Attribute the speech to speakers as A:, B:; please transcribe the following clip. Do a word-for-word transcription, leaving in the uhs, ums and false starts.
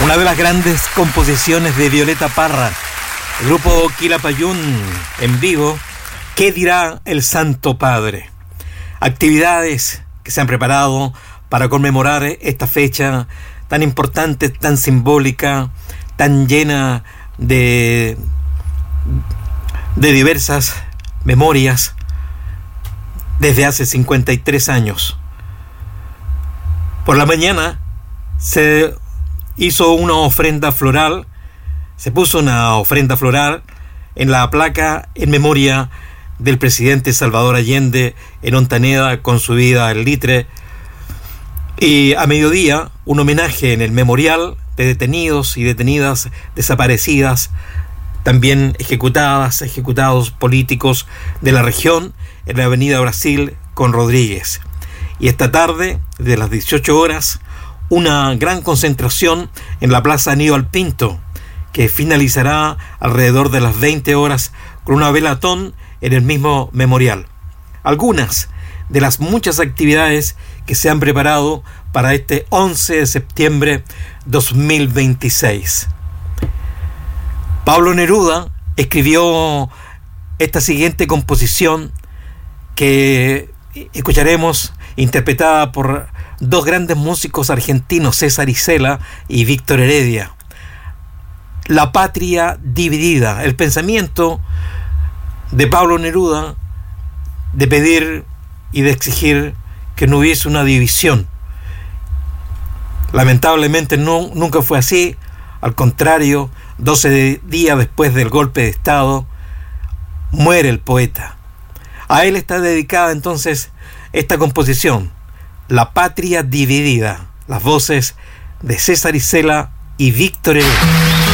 A: Una de las grandes composiciones de Violeta Parra, el grupo Quilapayún en vivo, ¿Qué dirá el Santo Padre? Actividades que se han preparado para conmemorar esta fecha tan importante, tan simbólica, tan llena de, de diversas memorias desde hace cincuenta y tres años. Por la mañana se hizo una ofrenda floral, se puso una ofrenda floral en la placa en memoria del presidente Salvador Allende en Ontaneda con su vida al litre, y a mediodía un homenaje en el memorial de detenidos y detenidas desaparecidas, también ejecutadas, ejecutados políticos de la región en la avenida Brasil con Rodríguez. Y esta tarde, desde las dieciocho horas, una gran concentración en la Plaza Aníbal Pinto, que finalizará alrededor de las veinte horas con una velatón en el mismo memorial. Algunas de las muchas actividades que se han preparado para este once de septiembre dos mil veintiséis. Pablo Neruda escribió esta siguiente composición que escucharemos interpretada por dos grandes músicos argentinos, César Isela y Víctor Heredia. La patria dividida, el pensamiento de Pablo Neruda de pedir y de exigir que no hubiese una división. Lamentablemente no, nunca fue así. Al contrario, doce días después del golpe de Estado, muere el poeta. A él está dedicada entonces esta composición, La patria dividida, las voces de César Isela y Víctor Heredia.